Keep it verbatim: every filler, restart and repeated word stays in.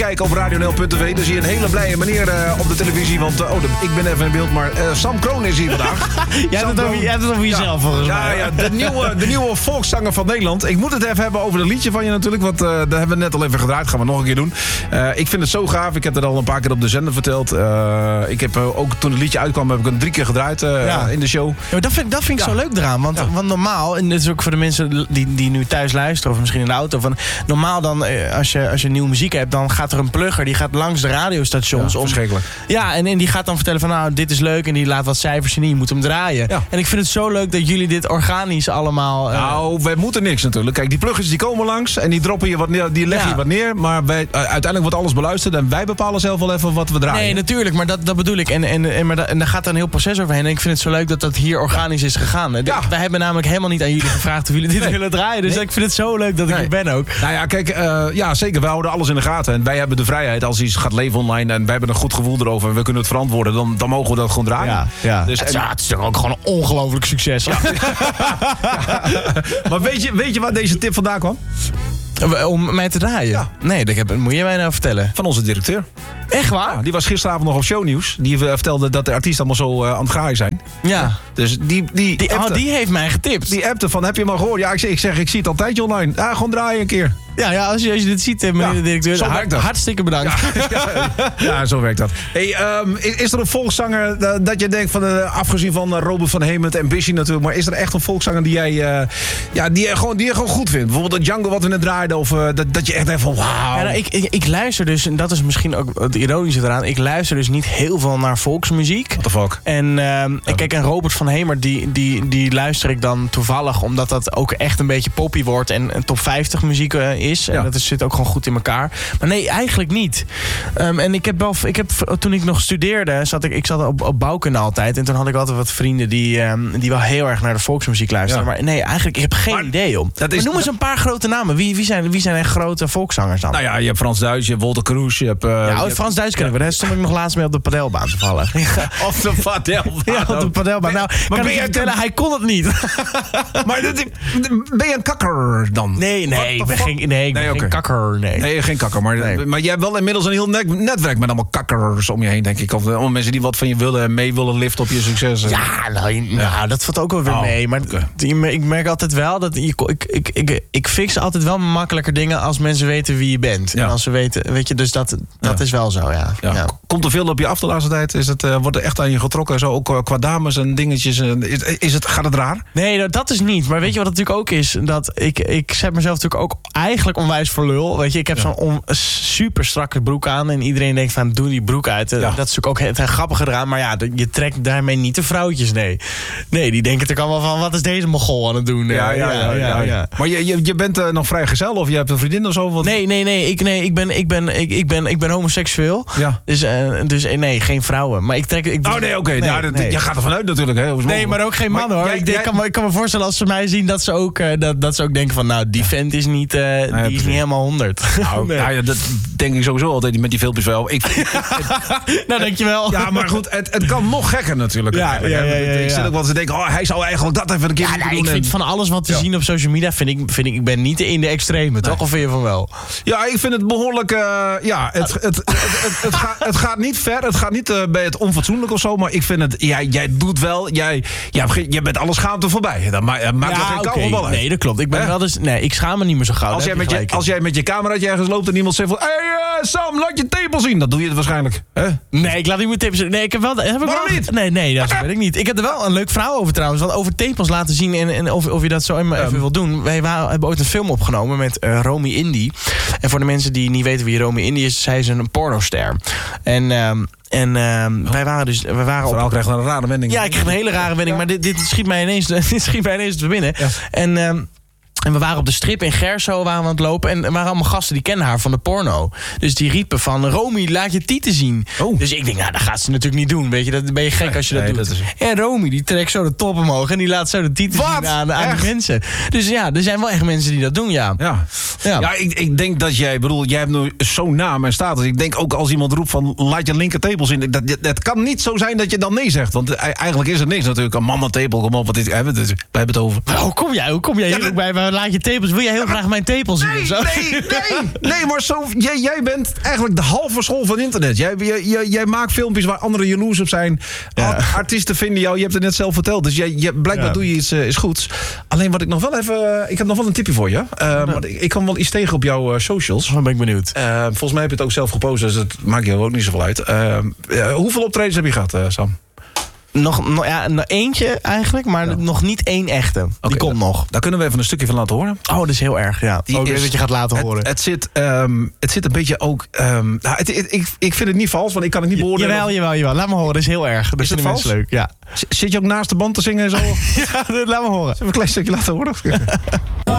Kijken op radio n l punt t v, dan zie je een hele blije meneer uh, op de televisie. Want uh, oh, de, ik ben even in beeld, maar uh, Sam Kroon is hier vandaag. Jij hebt het over, het over jezelf, ja, volgens ja, mij. Ja, de nieuwe, de nieuwe volkszanger van Nederland. Ik moet het even hebben over dat liedje van je natuurlijk. Want uh, dat hebben we net al even gedraaid. Gaan we nog een keer doen. Uh, ik vind het zo gaaf. Ik heb het al een paar keer op de zender verteld. Uh, ik heb uh, ook toen het liedje uitkwam, heb ik hem drie keer gedraaid uh, ja. in de show. Ja, maar dat vind, dat vind ik ja. zo leuk eraan. Want, ja. want normaal, en dit is ook voor de mensen die, die nu thuis luisteren, of misschien in de auto. Van, normaal dan, als je, als je nieuwe muziek hebt, dan gaat er een plugger, die gaat langs de radiostations. Ja, om, verschrikkelijk. Ja, en, en die gaat dan vertellen van, nou, dit is leuk. En die laat wat cijfers zien, je moet hem draaien. Ja. En ik vind het zo leuk dat jullie dit organisch allemaal... Uh... Nou, wij moeten niks natuurlijk. Kijk, die pluggers die komen langs en die droppen je wat neer, die leggen ja. je wat neer. Maar wij, uh, uiteindelijk wordt alles beluisterd en wij bepalen zelf wel even wat we draaien. Nee, natuurlijk, maar dat, dat bedoel ik. En, en, en, maar da, en daar gaat dan een heel proces overheen. En ik vind het zo leuk dat dat hier organisch is gegaan. Ja. Wij hebben namelijk helemaal niet aan jullie gevraagd of jullie dit nee. willen draaien. Dus nee. ik vind het zo leuk dat ik nee. hier ben ook. Nou ja, kijk, uh, ja, zeker. Wij houden alles in de gaten. En wij hebben de vrijheid als iets gaat leven online. En wij hebben een goed gevoel erover. En we kunnen het verantwoorden. Dan, dan mogen we dat gewoon draaien. Ja, ja. Dus, het, is, ja, het is toch ook gewoon een ongelooflijk succes. Ja. ja. Maar weet je, weet je waar deze tip vandaan kwam? Om mij te draaien? Ja. Nee, dat heb, moet je mij nou vertellen. Van onze directeur. Echt waar? Ja, die was gisteravond nog op shownieuws. Die vertelde dat de artiesten allemaal zo uh, aan het graaien zijn. Ja. Dus die... Die, die, oh, die heeft mij getipt. Die appte van, heb je hem al gehoord? Ja, ik zeg, ik, zeg, ik zie het altijd online. Ja, gewoon draaien een keer. Ja, ja als, je, als je dit ziet, meneer ja, de directeur, zo hart, hartstikke bedankt. Ja, ja, ja, zo werkt dat. Hey, um, is, is er een volkszanger uh, dat je denkt, van, uh, afgezien van uh, Robert van Hemert en Bishy natuurlijk, maar is er echt een volkszanger die jij uh, ja, die je gewoon, die je gewoon goed vindt? Bijvoorbeeld de Django wat we net draaiden, of uh, dat, dat je echt denkt van wauw. Ja, nou, ik, ik, ik luister dus, en dat is misschien ook het ironische eraan, ik luister dus niet heel veel naar volksmuziek. What the fuck? En uh, ja. kijk, en Robert van Hemert, die, die, die luister ik dan toevallig, omdat dat ook echt een beetje poppy wordt en, en top vijftig muziek uh, is. Ja. En dat is, zit ook gewoon goed in elkaar. Maar nee, eigenlijk niet. Um, en ik heb wel, ik heb, toen ik nog studeerde, zat ik, ik zat op, op bouwkunde altijd. En toen had ik altijd wat vrienden die, um, die wel heel erg naar de volksmuziek luisteren. Ja. Maar nee, eigenlijk, ik heb geen maar, idee om. Maar noem eens een paar grote namen. Wie, wie, zijn, wie zijn echt grote volkszangers dan? Nou ja, je hebt Frans Duits, je hebt Wolter Kroes, je hebt... Uh, ja, oh, je Frans Duits kennen we. Daar stond ik nog laatst mee op de padelbaan te vallen. Op de padelbaan? Ja, op de padelbaan. Nou, maar kan ben ik je vertellen, hij kon het niet. Maar ben je een kakker dan? Nee, nee, ik ben geen, nee, ik ben nee, geen okay. kakker. Nee. nee, geen kakker. Maar, nee. maar jij hebt wel inmiddels een heel netwerk met allemaal kakkers om je heen, denk ik. Of allemaal mensen die wat van je willen en mee willen liften op je succes. Ja, nou, ja. nou dat valt ook wel weer oh, mee. Maar okay. ik merk altijd wel dat je, ik, ik, ik, ik fix altijd wel makkelijker dingen als mensen weten wie je bent. Ja. En als ze weten, weet je, dus dat, dat ja. is wel zo, ja. ja. ja. Komt er veel op je af de laatste tijd? Is het, uh, wordt er echt aan je getrokken? Zo ook qua dames en dingetjes? Is, is het, gaat het raar? Nee, dat is niet. Maar weet je wat het natuurlijk ook is? Dat ik, ik zet mezelf natuurlijk ook eigenlijk onwijs voor lul. Weet je, ik heb ja. zo'n on, super strakke broek aan. En iedereen denkt van, doe die broek uit. Ja. Dat is natuurlijk ook het, het grappige eraan. Maar ja, je trekt daarmee niet de vrouwtjes, nee. Nee, die denken natuurlijk allemaal van, wat is deze mogol aan het doen? Ja, ja, ja. ja, ja, ja. ja. Maar je, je, je bent uh, nog vrijgezel of je hebt een vriendin of zo? Wat? Nee, nee, nee. Ik, nee ik, ben, ik, ben, ik, ik, ben, ik ben homoseksueel. Ja. Dus, uh, dus nee, geen vrouwen. Maar ik trek... Ik, oh nee, oké. Okay. Nee, nou, nee. Je gaat er vanuit natuurlijk. Hè. Nee, maar ook geen mannen hoor. Jij, ik, jij... ik, kan me, ik kan me voorstellen als ze mij zien dat ze ook, uh, dat, dat ze ook denken van, nou, die vent is niet, uh, die ja, is niet helemaal honderd. Nou, nee. nou ja, dat denk ik sowieso altijd met die filmpjes wel. Ik, ik, het, nou, dankjewel. Ja, maar goed, het, het kan nog gekker natuurlijk. Ja, ja, ja, ja, ja. Ik zit ook wel te denken, oh, hij zou eigenlijk dat even een keer ja, moeten nou, doen. Ik vind en... van alles wat te ja. zien op social media, vind ik, vind ik, ik ben niet in de extreme, nee. toch? Of vind je van wel? Ja, ik vind het behoorlijk, uh, ja, het, het, het, het, het, het, gaat, het gaat niet ver, het gaat niet uh, bij het onfatsoenlijk of zo, maar ik vind het, jij, jij doet wel, jij, jij, jij bent alle schaamte voorbij. Dat ma- maakt ja, er geen okay. koude bal uit. Nee, dat klopt. Ik ben eh? wel dus, nee, ik schaam me niet meer zo gauw. Als jij, met je, als jij met je cameraatje ergens loopt en iemand zegt van, hé hey, uh, Sam, laat je tepel zien. Dat doe je het waarschijnlijk. Hè? Nee, ik laat niet mijn tepels zien. Nee, ik heb wel... Heb ik Waarom wel, niet? Nee, nee, dat weet ik niet. Ik heb er wel een leuk verhaal over trouwens. Want over tepels laten zien en, en of, of je dat zo even um. wil doen. Wij waren, hebben ooit een film opgenomen met uh, Romy Indy. En voor de mensen die niet weten wie Romy Indy is, zij is een pornoster. En... Um, En uh, wij waren dus... We waren op... krijgt een rare wending. Ja, ik kreeg een hele rare wending. Ja. Maar dit, dit schiet mij ineens, dit schiet mij ineens te binnen. Ja. En... Um, En we waren op de strip in Gerso waren we aan het lopen. En er waren allemaal gasten die kennen haar van de porno. Dus die riepen van, Romy, laat je tieten zien. Oh. Dus ik denk, nou, dat gaat ze natuurlijk niet doen. Weet je, dat ben je gek nee, als je dat nee, doet. Dat is... En Romy, die trekt zo de top omhoog. En die laat zo de tieten Wat? zien aan, aan de mensen. Dus ja, er zijn wel echt mensen die dat doen, ja. Ja, ja. ja ik, ik denk dat jij, bedoel, jij hebt nu zo'n naam en status. Ik denk ook als iemand roept van, laat je linker tepel zien. Dat, dat, dat kan niet zo zijn dat je dan nee zegt. Want eigenlijk is het niks natuurlijk. Een mama tepel, kom op, wat is, we hebben het over. Hoe kom jij, hoe kom jij hier ja, ook bij? nou, laat je tepels. Wil jij heel graag mijn tepels zien? Nee, of zo? nee, nee. Nee, maar zo, jij, jij bent eigenlijk de halve school van internet. Jij, jij, jij, jij maakt filmpjes waar anderen jaloers op zijn. Ja. Artiesten vinden jou, je hebt het net zelf verteld. Dus jij, jij, blijkbaar Ja. doe je iets, uh, iets goeds. Alleen wat ik nog wel even... Ik heb nog wel een tipje voor je. Uh, Ja. want ik, ik kwam wel iets tegen op jouw uh, socials. Dan ben ik benieuwd. Uh, volgens mij heb je het ook zelf gepost, dus het maakt je ook niet zoveel uit. Uh, uh, hoeveel optredens heb je gehad, uh, Sam? Nog, nog, ja, nog eentje eigenlijk, maar Ja. nog niet één echte. Die Oké, komt da- nog. Daar kunnen we even een stukje van laten horen. Oh, dat is heel erg, ja. Die Ook is- dat je gaat laten horen. Het, het, zit, um, het zit een beetje ook... Um, nou, het, het, ik, ik vind het niet vals, want ik kan het niet beoordelen. Jawel, jawel, jawel. Laat me horen, dat is heel erg. Dat Is vinden het mensen vals? leuk, ja. Z- Zit je ook naast de band te zingen en zo? Even Ja, dat- laat me horen. een klein stukje laten horen.